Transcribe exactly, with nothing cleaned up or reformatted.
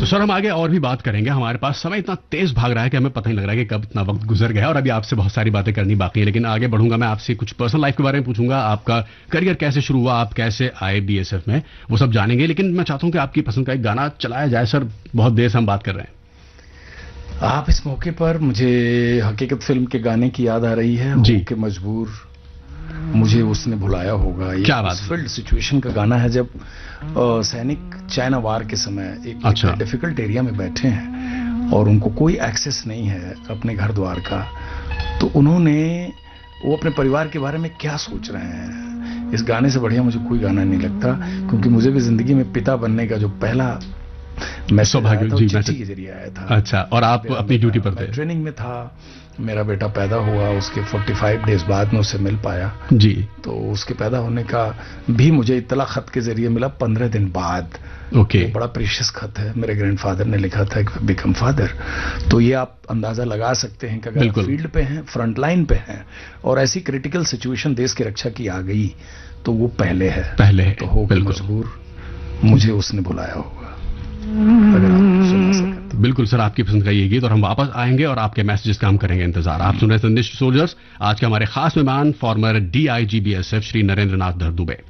Sir हम आगे और भी बात करेंगे, हमारे पास समय इतना तेज भाग रहा है कि हमें पता नहीं लग रहा है कि कब इतना वक्त गुजर गया, और अभी आपसे बहुत सारी बातें करनी बाकी है। लेकिन आगे बढ़ूंगा, मैं आपसे कुछ पर्सनल लाइफ के बारे में पूछूंगा, आपका करियर कैसे शुरू हुआ, आप कैसे आए बीएसएफ में, वो सब जानेंगे। लेकिन मैं चाहता हूं कि आपकी पसंद का एक गाना चलाया जाए सर, बहुत देर से हम बात कर रहे हैं। आप इस मौके पर मुझे हकीकत फिल्म के गाने की याद आ रही है जी कि मजबूर, मुझे उसने भुलाया होगा। ये क्या बात, फील्ड सिचुएशन का गाना है, जब आ, सैनिक चाइना वार के समय एक, अच्छा। एक डिफिकल्ट एरिया में बैठे हैं और उनको कोई एक्सेस नहीं है अपने घर द्वार का, तो उन्होंने वो अपने परिवार के बारे में क्या सोच रहे हैं, इस गाने से बढ़िया मुझे कोई गाना नहीं लगता। क्योंकि मुझे भी जिंदगी में पिता बनने का जो पहला मैसेज सौभाग्य जी चिट्ठी के जरिए आया था। अच्छा, और आप अपनी ड्यूटी पर थे? ट्रेनिंग में था, मेरा बेटा पैदा हुआ, उसके पैंतालीस डेज बाद में उससे मिल पाया जी। तो उसके पैदा होने का भी मुझे इत्तला खत के जरिए मिला पंद्रह दिन बाद। ओके। बड़ा प्रीशियस खत है, मेरे ग्रैंडफादर ने लिखा था कि बिकम फादर। तो ये आप अंदाजा लगा सकते हैं कि अगर फील्ड पे हैं, फ्रंट लाइन पे हैं और ऐसी क्रिटिकल सिचुएशन देश की रक्षा की आ गई तो वो पहले है, पहले है। तो होकर मजबूर, मुझे उसने बुलाया होगा, अगर आप सुना सकें। बिल्कुल सर, आपकी पसंद का ये गीत, और हम वापस आएंगे और आपके मैसेजेस का हम करेंगे इंतजार। आप सुन रहे हैं संदेश सोल्जर्स, आज के हमारे खास मेहमान farmer DIG BSF Shri Narendra नाथ धर दुबे।